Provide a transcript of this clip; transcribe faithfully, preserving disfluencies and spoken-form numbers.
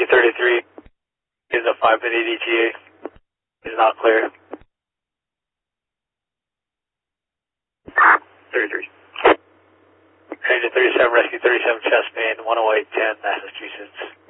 Rescue thirty-three is a five minute E T A. Is not clear. thirty-three. Engine thirty-seven, Rescue thirty-seven, chest main, one oh eight ten, Massachusetts.